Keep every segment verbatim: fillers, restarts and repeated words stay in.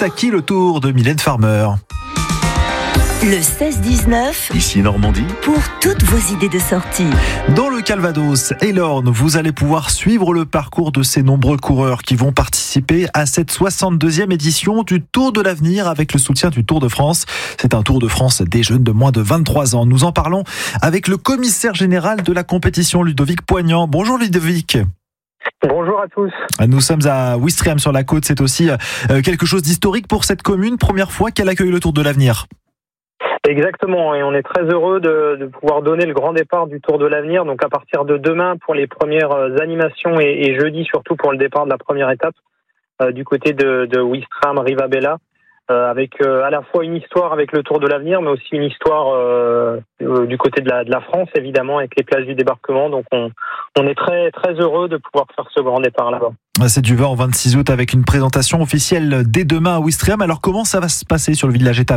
à qui le tour de Mylène Farmer. Le seize dix-neuf, Ici Normandie, pour toutes vos idées de sortie. Dans le Calvados et l'Orne, vous allez pouvoir suivre le parcours de ces nombreux coureurs qui vont participer à cette soixante-deuxième édition du Tour de l'Avenir avec le soutien du Tour de France. C'est un Tour de France des jeunes de moins de vingt-trois ans. Nous en parlons avec le commissaire général de la compétition, Ludovic Poignant. Bonjour Ludovic. Bonjour à tous. Nous sommes à Ouistreham sur la côte. C'est aussi quelque chose d'historique pour cette commune. Première fois qu'elle accueille le Tour de l'Avenir. Exactement, et on est très heureux de, de pouvoir donner le grand départ du Tour de l'Avenir, donc à partir de demain pour les premières animations et, et jeudi surtout pour le départ de la première étape euh, du côté de, de Ouistreham Rivabella, euh, avec euh, à la fois une histoire avec le Tour de l'Avenir, mais aussi une histoire euh, euh, du côté de la, de la France évidemment avec les plages du débarquement, donc on, on est très très heureux de pouvoir faire ce grand départ là-bas. C'est du vingt au vingt-six août avec une présentation officielle dès demain à Ouistreham. Alors comment ça va se passer sur le village étape ?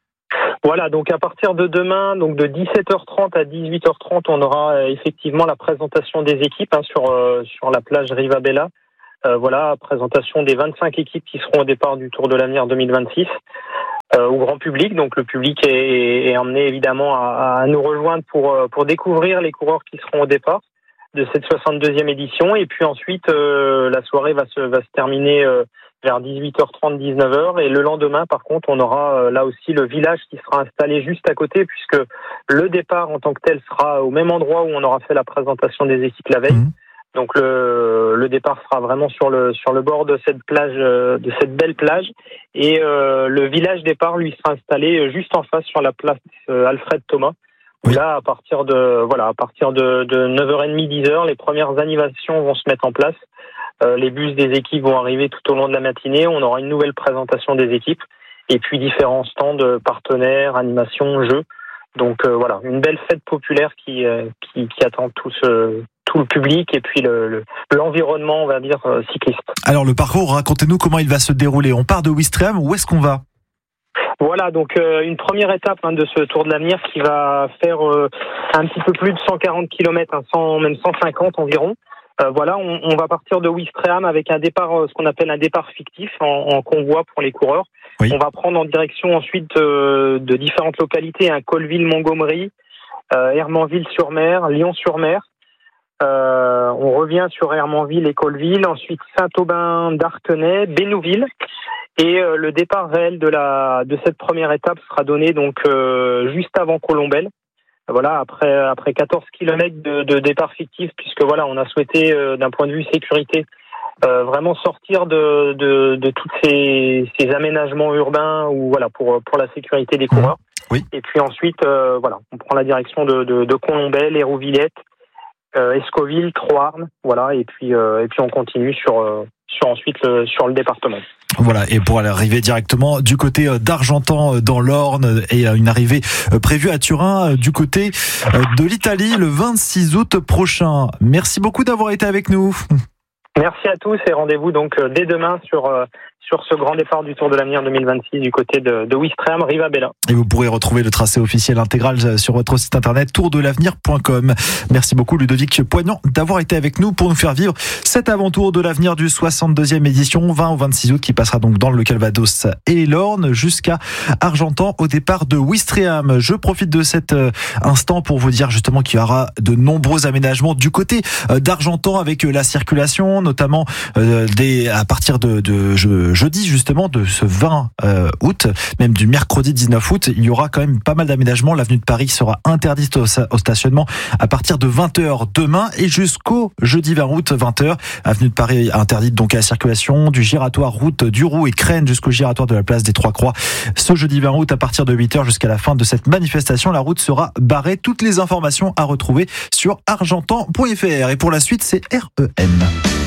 Voilà, donc à partir de demain, donc de dix-sept heures trente à dix-huit heures trente, on aura euh, effectivement la présentation des équipes hein, sur euh, sur la plage Rivabella. Euh, voilà, présentation des vingt-cinq équipes qui seront au départ du Tour de l'Avenir deux mille vingt-six euh, au grand public. Donc le public est, est emmené évidemment à, à nous rejoindre pour pour découvrir les coureurs qui seront au départ de cette soixante-deuxième édition. Et puis ensuite, euh, la soirée va se va se terminer euh, vers dix-huit heures trente, dix-neuf heures. Et le lendemain, par contre, on aura euh, là aussi le village qui sera installé juste à côté, puisque le départ en tant que tel sera au même endroit où on aura fait la présentation des équipes la veille. Mmh. Donc le, le départ sera vraiment sur le sur le bord de cette plage, euh, de cette belle plage. Et euh, le village départ, lui, sera installé juste en face sur la place euh, Alfred Thomas. Oui. Là, à partir de voilà, à partir de, de neuf heures trente, dix heures, les premières animations vont se mettre en place. Euh, les bus des équipes vont arriver tout au long de la matinée. On aura une nouvelle présentation des équipes et puis différents stands de partenaires, animations, jeux. Donc euh, voilà, une belle fête populaire qui euh, qui, qui attend tout ce tout le public et puis le, le l'environnement, on va dire euh, cycliste. Alors le parcours, racontez-nous comment il va se dérouler. On part de Ouistreham, où est-ce qu'on va ? Voilà, donc euh, une première étape hein, de ce Tour de l'Avenir qui va faire euh, un petit peu plus de cent quarante kilomètres, hein, cent, même cent cinquante environ. Euh, voilà, on, on va partir de Ouistreham avec un départ, euh, ce qu'on appelle un départ fictif en, en convoi pour les coureurs. Oui. On va prendre en direction ensuite euh, de différentes localités, hein, Colville-Montgomery, euh, Hermanville-sur-Mer, Lyon-sur-Mer. Euh, on revient sur Hermanville et Colville, ensuite Saint-Aubin-d'Artenay, Bénouville. Et euh, le départ réel de la de cette première étape sera donné donc euh, juste avant Colombelles. Voilà, après après quatorze kilomètres de, de départ fictif, puisque voilà, on a souhaité euh, d'un point de vue sécurité euh, vraiment sortir de de, de tous ces, ces aménagements urbains ou voilà pour pour la sécurité des coureurs. Oui. Et puis ensuite euh, voilà, on prend la direction de de, de Colombelles, Hérouvillette, euh, Escoville, Troarn, voilà, et puis euh, et puis on continue sur euh, sur ensuite le, sur le département. Voilà, et pour aller arriver directement du côté d'Argentan dans l'Orne et une arrivée prévue à Turin du côté de l'Italie le vingt-six août prochain. Merci beaucoup d'avoir été avec nous. Merci à tous et rendez-vous donc dès demain sur sur ce grand départ du Tour de l'Avenir deux mille vingt-six du côté de, de Ouistreham, Rivabella. Et vous pourrez retrouver le tracé officiel intégral sur votre site internet tour de l'avenir point com. Merci beaucoup Ludovic Poignant d'avoir été avec nous pour nous faire vivre cet avant-tour de l'avenir du soixante-deuxième édition, vingt au vingt-six août, qui passera donc dans le Calvados et l'Orne jusqu'à Argentan au départ de Ouistreham. Je profite de cet instant pour vous dire justement qu'il y aura de nombreux aménagements du côté d'Argentan avec la circulation, notamment des, à partir de, de je, jeudi justement de ce vingt août, même du mercredi dix-neuf août, il y aura quand même pas mal d'aménagements. L'avenue de Paris sera interdite au, au stationnement à partir de vingt heures demain et jusqu'au jeudi vingt août, vingt heures. Avenue de Paris interdite donc à la circulation, du giratoire route du Roux et Crène jusqu'au giratoire de la place des Trois Croix. Ce jeudi vingt août à partir de huit heures jusqu'à la fin de cette manifestation, la route sera barrée. Toutes les informations à retrouver sur argentan point f r. Et pour la suite, c'est R E M.